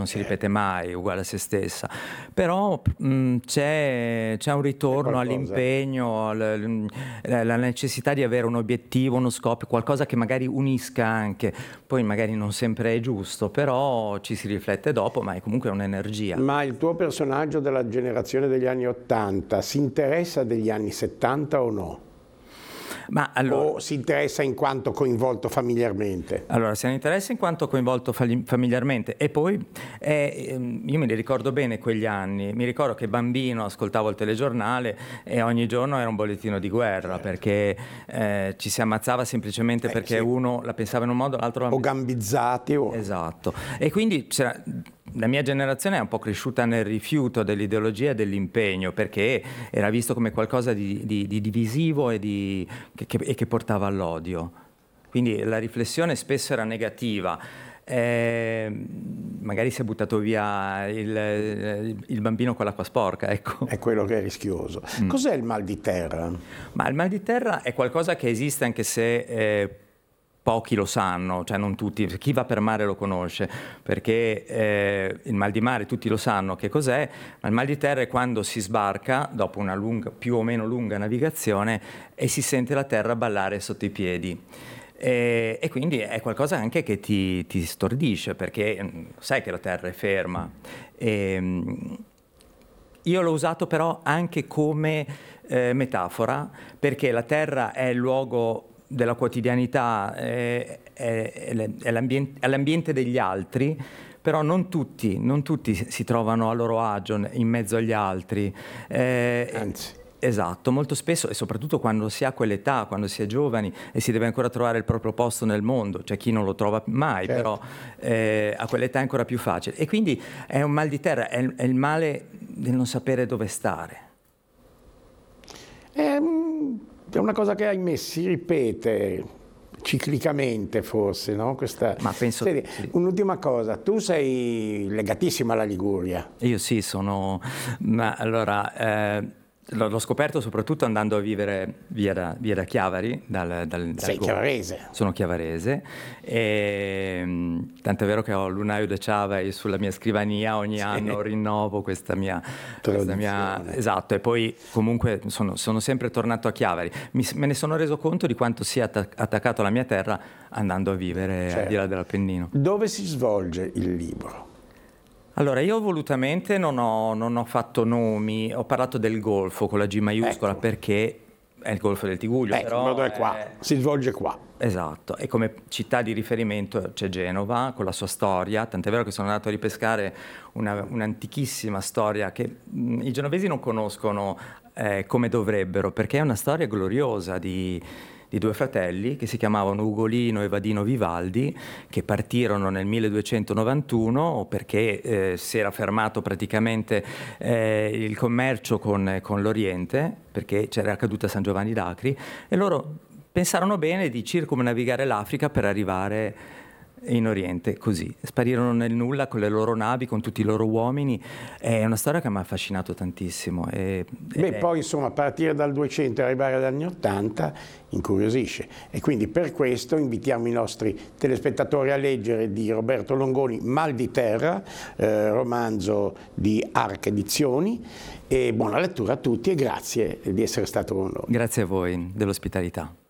si ripete mai, uguale a se stessa, però c'è un ritorno all'impegno, la necessità di avere un obiettivo, uno scopo, qualcosa che magari unisca anche, poi magari non sempre è giusto, però ci si riflette dopo, ma è comunque un'energia. Ma il tuo personaggio della generazione degli anni 80 si interessa degli anni 70 o no? Ma allora, o si interessa in quanto coinvolto familiarmente? Allora, se ne interessa in quanto coinvolto familiarmente, e poi io me li ricordo bene quegli anni, mi ricordo che bambino ascoltavo il telegiornale e ogni giorno era un bollettino di guerra, perché ci si ammazzava semplicemente perché sì. Uno la pensava in un modo, l'altro o gambizzati o... Esatto, e quindi la mia generazione è un po' cresciuta nel rifiuto dell'ideologia e dell'impegno, perché era visto come qualcosa di divisivo e che portava all'odio. Quindi la riflessione spesso era negativa. Magari si è buttato via il bambino con l'acqua sporca, ecco. È quello che è rischioso. Cos'è il mal di terra? Ma il mal di terra è qualcosa che esiste, anche se pochi lo sanno, cioè non tutti. Chi va per mare lo conosce, perché il mal di mare tutti lo sanno che cos'è, ma il mal di terra è quando si sbarca dopo una più o meno lunga navigazione e si sente la terra ballare sotto i piedi. E quindi è qualcosa anche che ti stordisce, perché sai che la terra è ferma. Io l'ho usato però anche come metafora, perché la terra è il luogo della quotidianità, è l'ambiente degli altri, però non tutti si trovano a loro agio in mezzo agli altri. Anzi. Esatto, molto spesso, e soprattutto quando si ha quell'età, quando si è giovani e si deve ancora trovare il proprio posto nel mondo, c'è chi non lo trova mai, certo. Però a quell'età è ancora più facile. E quindi è un mal di terra, è il male del non sapere dove stare. È una cosa che, ahimè, si ripete ciclicamente, forse, no? Ma penso Senti, sì. Un'ultima cosa, tu sei legatissima alla Liguria. Io sì, ma allora, l'ho scoperto soprattutto andando a vivere via da Chiavari. Sei chiavarese? Sono chiavarese, e tant'è vero che ho l'Unaio de Chiavari sulla mia scrivania, ogni anno rinnovo questa mia esatto, e poi comunque sono sempre tornato a Chiavari. Me ne sono reso conto di quanto sia attaccato alla mia terra andando a vivere al di là dell'Appennino. Dove si svolge il libro? Allora, io volutamente non ho fatto nomi, ho parlato del Golfo con la G maiuscola, ecco. Perché è il Golfo del Tiguglio. Però il modo è qua, si svolge qua. Esatto, e come città di riferimento c'è Genova con la sua storia, tant'è vero che sono andato a ripescare un'antichissima storia che i genovesi non conoscono come dovrebbero, perché è una storia gloriosa di due fratelli che si chiamavano Ugolino e Vadino Vivaldi, che partirono nel 1291 perché si era fermato praticamente il commercio con l'Oriente, perché c'era caduta San Giovanni d'Acri, e loro pensarono bene di circumnavigare l'Africa per arrivare in Oriente, così. Sparirono nel nulla con le loro navi, con tutti i loro uomini. È una storia che mi ha affascinato tantissimo. Poi insomma, partire dal 200 e arrivare agli anni 80 incuriosisce. E quindi per questo invitiamo i nostri telespettatori a leggere di Roberto Longoni Mal di terra, romanzo di Arc Edizioni. E buona lettura a tutti e grazie di essere stato con noi. Grazie a voi dell'ospitalità.